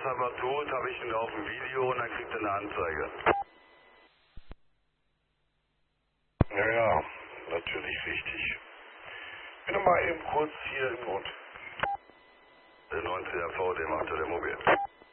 das aber tut, habe ich ihn auf dem Video und dann kriegt er eine Anzeige. Ja, ja, natürlich wichtig. Bin noch mal eben kurz hier im Not. Der 9CRV, der macht ja der Mobil.